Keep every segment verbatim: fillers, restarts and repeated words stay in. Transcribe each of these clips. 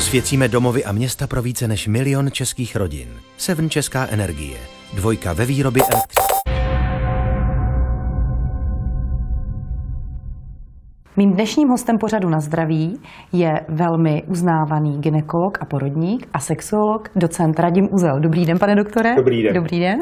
Osvěcíme domovy a města pro více než milion českých rodin. Seven Česká energie. Dvojka ve výrobě elektřiny. Mým dnešním hostem pořadu Na zdraví je velmi uznávaný gynekolog a porodník a sexuolog, docent Radim Uzel. Dobrý den, pane doktore. Dobrý den. Dobrý den.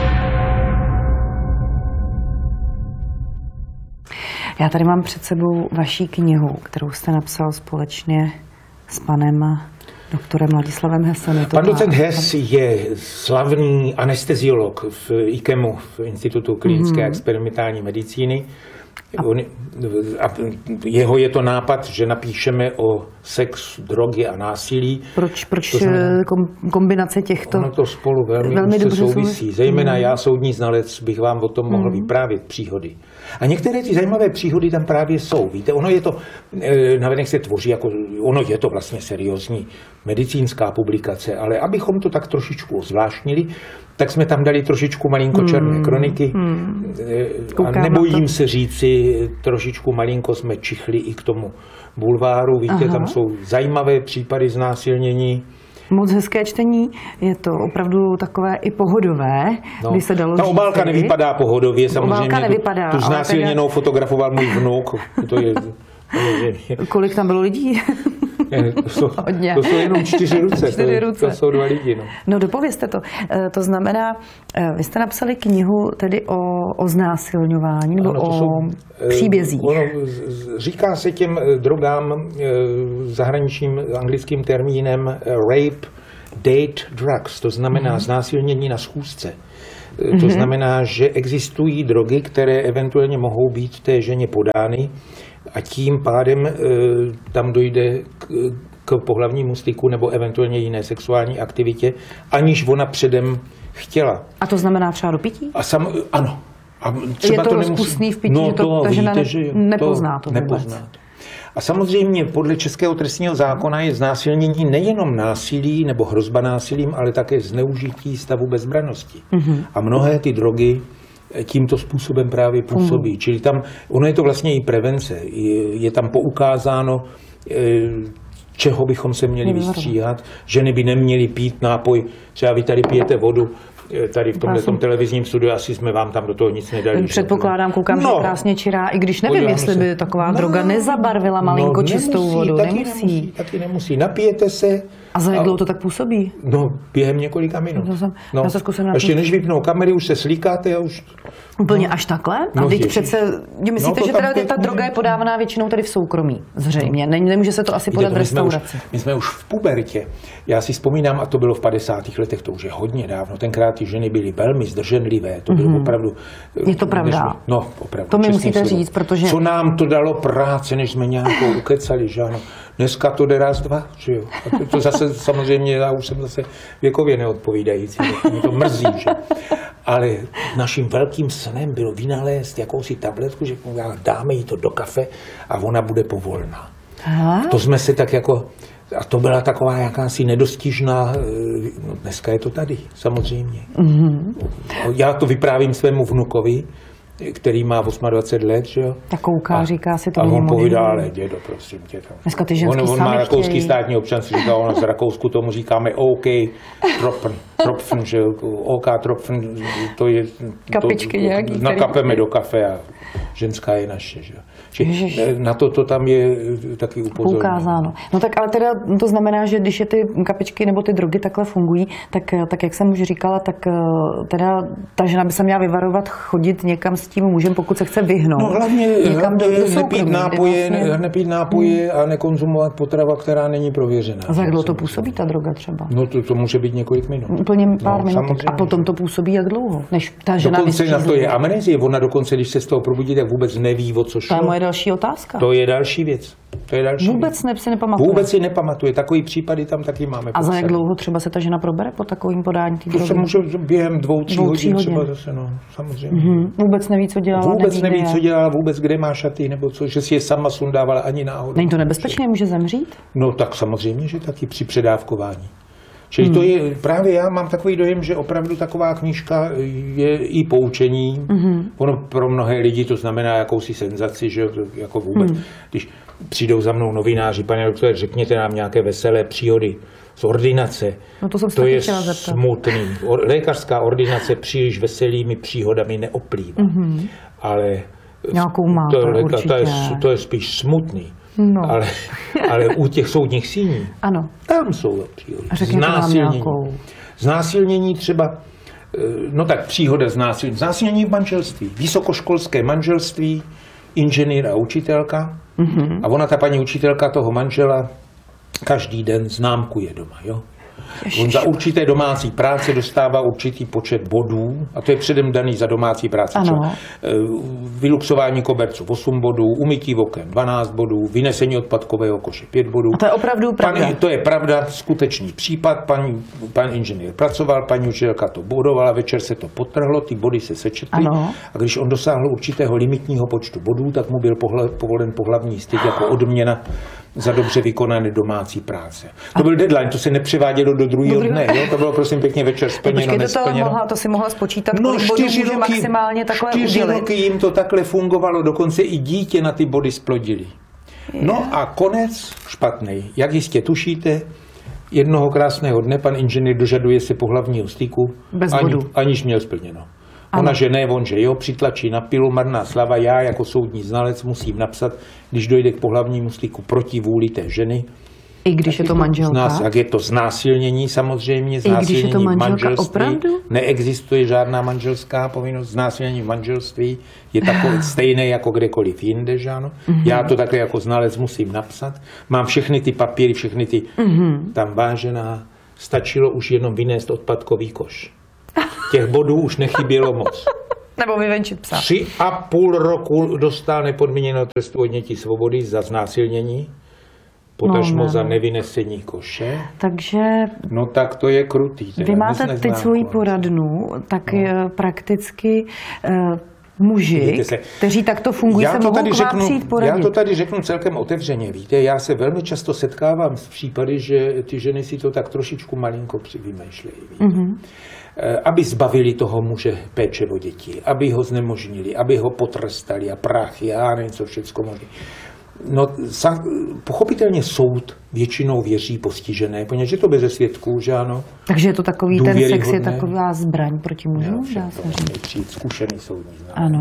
Já tady mám před sebou vaši knihu, kterou jste napsal společně s panem doktorem Ladislavem Hessem. Pan docent Hess je slavný anesteziolog v IKEMu, v Institutu klinické a experimentální medicíny. On, a jeho je to nápad, že napíšeme o sex, drogy a násilí. Proč, proč znamená, kombinace těchto? Ono to spolu velmi, velmi dobře souvisí. Zejména hmm. já, soudní znalec, bych vám o tom mohl hmm. vyprávět příhody. A některé ty zajímavé příhody tam právě jsou. Víte, ono je to, navenek se tvoří jako, ono je to vlastně seriózní medicínská publikace, ale abychom to tak trošičku zvláštnili, tak jsme tam dali trošičku malinko černé hmm. kroniky. Hmm. A nebojím se říci, trošičku malinko jsme čichli i k tomu bulváru. Víte, Aha. tam jsou zajímavé případy znásilnění. Moc hezké čtení, je to opravdu takové i pohodové, no, kdy se dalo ta obálka tedy. Nevypadá pohodově, samozřejmě. Obálka nevypadá, tu znásilněnou teda... fotografoval můj vnuk. To je, Kolik tam bylo lidí? To jsou, to jsou jenom čtyři ruce, čtyři ruce. To, to jsou dva lidi. No, no dopovězte to. To znamená, vy jste napsali knihu tedy o, o znásilňování nebo ano, o jsou, příbězích. Ono, říká se těm drogám zahraničním anglickým termínem rape, date, drugs. To znamená mm. znásilnění na schůzce. To mm-hmm. znamená, že existují drogy, které eventuálně mohou být té ženě podány, a tím pádem e, tam dojde k, k pohlavnímu styku nebo eventuálně jiné sexuální aktivitě, aniž ona předem chtěla. A to znamená třeba do pití? A sam, ano. A třeba je to, to rozpustný v pití, no, že to, to ta žena víte, ne, že nepozná to, to vůbec. Nepozná to. A samozřejmě podle českého trestního zákona je znásilnění nejenom násilí nebo hrozba násilím, ale také zneužití stavu bezbrannosti. Mm-hmm. A mnohé ty drogy tímto způsobem právě působí. Mm. Čili tam, ono je to vlastně i prevence. Je, je tam poukázáno, čeho bychom se měli vystříhat. Ženy by neměly pít nápoj. Třeba vy tady pijete vodu, tady v tomhle televizním studiu, asi jsme vám tam do toho nic nedali. Předpokládám, koukám, no. že krásně čirá, i když nevím, Podívám jestli se. by taková no, droga nezabarvila malinko no, čistou nemusí, vodu. Taky nemusí. nemusí. Taky nemusí. Napijete se. A za jak dlouho to tak působí? No, během několika minut. No, jsem, no. Já se zkusím na Ještě než vypnou kamery, už se slíkáte a už... Úplně no. až takhle? A no, teď přece, myslíte, no, že teda ta droga je podávaná většinou tady v soukromí? Zřejmě. No. Nemůže se to asi podat v restauraci. My, my jsme už v pubertě. Já si vzpomínám, a to bylo v padesátých letech, to už je hodně dávno. Tenkrát ty ženy byly velmi zdrženlivé. To bylo mm-hmm. opravdu... Je to pravda. Než, no, opravdu. To mi musíte slovo. říct, protože... Co nám to dalo práce, než jsme nějakou ukecali, že ano. Dneska to jde raz, dva, že jo. A to, to zase samozřejmě, já už jsem zase věkově neodpovídající. Mě to mrzí, že... Ale naším velkým snem bylo vynalézt jakousi tabletku, že dáme jí to do kafe a ona bude povolná. Aha. To jsme se tak jako... A to byla taková jakási nedostižná... No dneska je to tady, samozřejmě. Mm-hmm. Já to vyprávím svému vnukovi, který má dvacet osm let, že jo. Tak kouká, a, říká si to. A on povídá, ale dědo, prosím tě. Tam. Dneska ty ženský on, on sami má rakouský chtějí. státní občanství, říká, on z Rakousku tomu říkáme OK, tropfen, tropfen, že jo, OK, tropfen, to je... Kapičky to, nějaký. Nakapeme do kafe a ženská je naše, že jo. Na to, to tam je taky upozorněno. Poukázáno. No tak ale teda to znamená, že když je ty kapičky nebo ty drogy takhle fungují, tak, tak jak jsem už říkala, tak teda ta žena by se měla vyvarovat chodit někam s tím mužem, pokud se chce vyhnout. No hlavně, někam hlavně do, do nepít nápoje, vlastně... ne, nepít nápoje hmm. a nekonzumovat potrava, která není prověřená. A za jak dlouho to působí ta droga třeba? No to, to může být několik minut. Úplně pár no, minut. A potom to působí jak dlouho? Než ta žena dokonce na to je amnézie. Ona dokonce, když se z toho probudí, tak vůbec neví, o co šlo. To je moje další otázka. To je další věc. To je další Vůbec věc. si nepamatuje. Vůbec si nepamatuje. Takový případy tam taky máme. A za jak dlouho třeba se ta žena probere po takovým podání té drogy? To se může během dvou, tří dvou, hodin, hodin třeba zase, no, samozřejmě. Mm-hmm. Vůbec neví, co dělala. Vůbec neví, neví co dělala, vůbec kde má šaty, nebo co, že si je sama sundávala ani náhodou. Není to nebezpečné, může zemřít? No tak samozřejmě, že taky při předávkování. Čili to je, právě já mám takový dojem, že opravdu taková knížka je i poučení. Mm-hmm. Ono pro mnohé lidi to znamená jakousi senzaci, že jako vůbec, mm. když přijdou za mnou novináři, pane doktore, řekněte nám nějaké veselé příhody z ordinace. No to jsem to je smutný. Lékařská ordinace příliš veselými příhodami neoplývá. Mm-hmm. Ale nějakou má to, to, to, je, to je spíš smutný. No. Ale, ale u těch soudních síní, ano. tam jsou příhody. Znásilnění. Znásilnění třeba, no tak příhoda znásilnění. Znásilnění v manželství. Vysokoškolské manželství, inženýr a učitelka. Mm-hmm. A ona, ta paní učitelka toho manžela, každý den známkuje doma, jo? On za určité domácí práce dostává určitý počet bodů, a to je předem daný za domácí práci. Ano. Vyluxování koberců osm bodů, umytí oken dvanáct bodů, vynesení odpadkového koše pět bodů. A to je opravdu pravda. Pan, to je pravda, skutečný případ. Pan, pan inženýr pracoval, paní učitelka to bodovala, večer se to potrhlo, ty body se sečetly. Ano. A když on dosáhl určitého limitního počtu bodů, tak mu byl pohle, povolen pohlavní styk jako odměna za dobře vykonané domácí práce. To byl deadline, to se nepřevádělo do druhého dne, jo? To bylo prosím pěkně večer splněno, to nesplněno. Mohla, to si mohla spočítat, no, kolik bodů může maximálně takhle udělit. Čtyři roky jim to takhle fungovalo, dokonce i dítě na ty body splodili. Je. No a konec špatný. Jak jistě tušíte, jednoho krásného dne pan inženýr dožaduje se pohlavního styku, bez ani, bodu. aniž měl splněno. Ona, že ne, on, že jo, přitlačí na pilu, marná slava, já jako soudní znalec musím napsat, když dojde k pohlavnímu styku proti vůli té ženy. I když je to manželka? Jak je to znásilnění samozřejmě, znásilnění I když je to manželka, v manželství. opravdu? Neexistuje žádná manželská povinnost, znásilnění v manželství je takové stejné jako kdekoliv jinde, že ano? Mm-hmm. Já to takhle jako znalec musím napsat. Mám všechny ty papíry, všechny ty mm-hmm. tam vážená. Stačilo už jenom vynést odpadkový koš. Těch bodů už nechybělo moc. Nebo vyvenčit psa. Tři a půl roku dostal nepodmíněného trestu odnětí svobody za znásilnění, potažmo no, za nevynesení koše. Takže... No tak to je krutý. Vy máte teď svoji poradnu, tak no. prakticky... Uh, muži, kteří takto fungují, já se to mohou tady k vám řeknu, přijít poradit. Já to tady řeknu celkem otevřeně. Víte, já se velmi často setkávám s případy, že ty ženy si to tak trošičku malinko přivymýšlejí. Mm-hmm. Aby zbavili toho muže péče o děti, aby ho znemožnili, aby ho potrestali a prachy a nevím, co všecko možný. No, sa, pochopitelně soud většinou věří postižené, poněvadž je to beze svědků, že ano. Takže je to takový, ten sex je taková zbraň proti mužům, dá se říct. Přijít zkušený soudní znalec. Ano.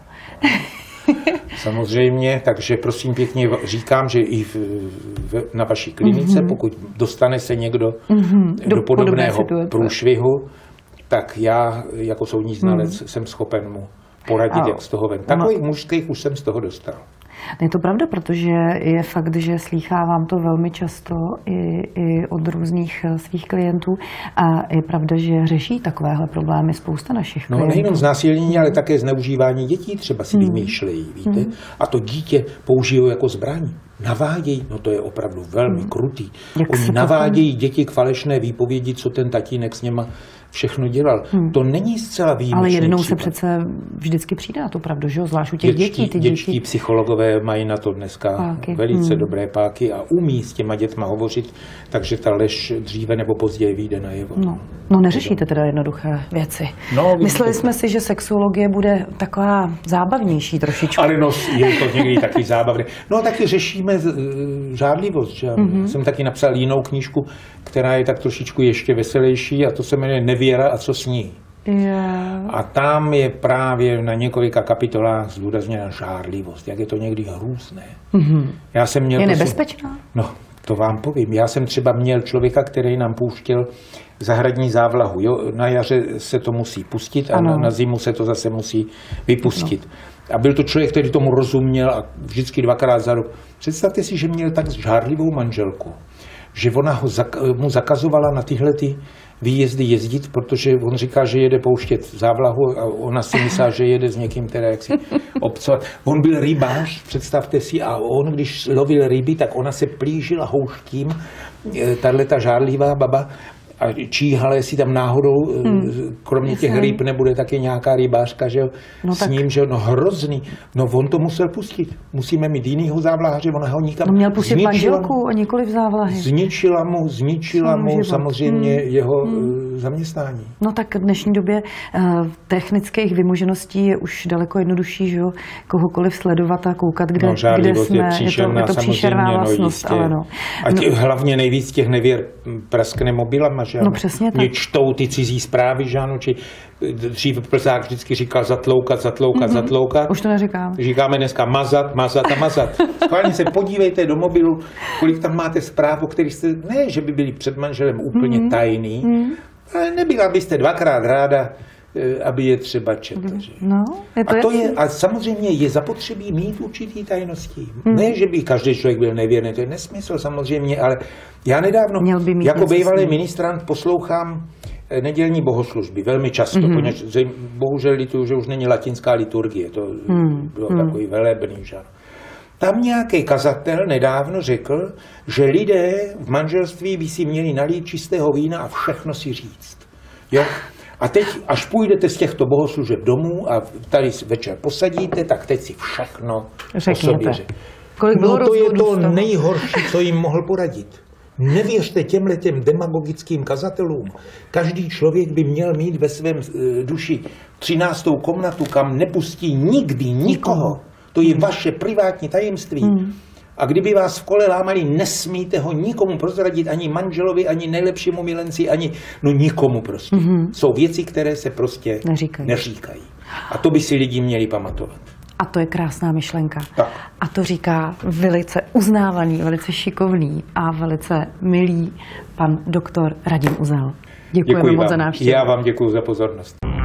Samozřejmě, takže prosím pěkně říkám, že i v, v, na vaší klinice, mm-hmm. pokud dostane se někdo mm-hmm. do, do podobného průšvihu, tak já jako soudní znalec mm-hmm. jsem schopen mu poradit, a, jak z toho ven. Takových no. mužských už jsem z toho dostal. Je to pravda, protože je fakt, že slýchávám to velmi často i, i od různých svých klientů a je pravda, že řeší takovéhle problémy spousta našich klientů. No nejenom znásilnění, ale také zneužívání dětí třeba si hmm. vymýšlejí, víte? Hmm. A to dítě použijou jako zbraň. Navádějí, no to je opravdu velmi hmm. krutý. Jak Oni navádějí to... děti k falešné výpovědi, co ten tatínek s něma všechno dělal. Hmm. To není zcela výjimečný Ale jednou případ. se přece vždycky přijde na to pravdu, že jo? Zvlášť u těch dětští, dětí. Ty dětští děti... psychologové mají na to dneska páky. velice hmm. dobré páky a umí s těma dětma hovořit, takže ta lež dříve nebo později vyjde najevo. No, no neřešíte teda jednoduché věci. No, Mysleli jsme si, že sexuologie bude taková zábavnější trošičku. Ale no, je to někdy taky zábavné. No taky řešíme žádlivost. Že? Mm-hmm. Jsem taky napsal jinou knížku, která je tak trošičku ještě veselější a to se jmenuje Nevěra a co s ní. Yeah. A tam je právě na několika kapitolách zdůrazněna žárlivost, jak je to někdy hrůzné. Mm-hmm. Já jsem měl je prosím, nebezpečná? No, to vám povím. Já jsem třeba měl člověka, který nám pouštěl zahradní závlahu. Jo? Na jaře se to musí pustit a na, na zimu se to zase musí vypustit. No. A byl to člověk, který tomu rozuměl a vždycky dvakrát za rok. Představte si, že měl tak žárlivou manželku, že ona ho zak- mu zakazovala na tyhle ty výjezdy jezdit, protože on říká, že jede pouštět závlahu a ona si myslá, že jede s někým, teda jak si obcovat. On byl rybář, představte si, a on, když lovil ryby, tak ona se plížila houštím, tahleta žárlivá baba, a číhal, jestli tam náhodou, hmm. kromě těch ryb, nebude taky nějaká rybářka, že jo, no s tak... ním, že jo, no hrozný. No on to musel pustit. Musíme mít jinýho závlahaře, ona ho nikam... No měl pustit zničila manželku mu, a nikoli v závlahy. Zničila mu, zničila mu život. samozřejmě hmm. jeho hmm. zaměstnání. No tak v dnešní době uh, technických vymožeností je už daleko jednodušší, že jo, kohokoliv sledovat a koukat, kde, no, kde jsme. Je, příšerná, je to, je to příšerná vlastnost, no, ale no. A tě, no. hlavně nejvíc těch nevěr praskne mobilama, že ano? No přesně tak. Mě čtou ty cizí zprávy, že ano, či dřív Plzák vždycky říkal zatloukat, zatloukat, mm-hmm. zatloukat. Už to neříkám. Říkáme dneska mazat, mazat a mazat. Schválně se podívejte do mobilu, kolik tam máte zpráv, o kterých jste, ne, že by byli před manželem úplně mm-hmm. tajný, mm-hmm. ale nebyla byste dvakrát ráda, aby je třeba četl. No, je to a, to jasný. je, a samozřejmě je zapotřebí mít určitý tajností. Hmm. Ne, že by každý člověk byl nevěrný, to je nesmysl samozřejmě, ale já nedávno jako bývalý ministrant poslouchám nedělní bohoslužby velmi často, hmm. poněž bohužel lituju, že už není latinská liturgie, to hmm. bylo hmm. takový velebný žár. Tam nějaký kazatel nedávno řekl, že lidé v manželství by si měli nalít čistého vína a všechno si říct. Jo? A teď, až půjdete z těchto bohoslužeb domů a tady večer posadíte, tak teď si všechno řekněte. O sobě řek. Kolik bylo no to je to nejhorší, co jim mohl poradit. Nevěřte těmhletěm demagogickým kazatelům. Každý člověk by měl mít ve svém duši třináctou komnatu, kam nepustí nikdy nikoho. To je vaše privátní tajemství. Hmm. A kdyby vás v kole lámali, nesmíte ho nikomu prozradit, ani manželovi, ani nejlepšímu milenci, ani no nikomu prostě. Mm-hmm. Jsou věci, které se prostě neříkají. neříkají. A to by si lidi měli pamatovat. A to je krásná myšlenka. Tak. A to říká velice uznávaný, velice šikovný a velice milý pan doktor Radim Uzel. Děkujeme Děkuji moc vám. za návštěvu. Já vám děkuji za pozornost.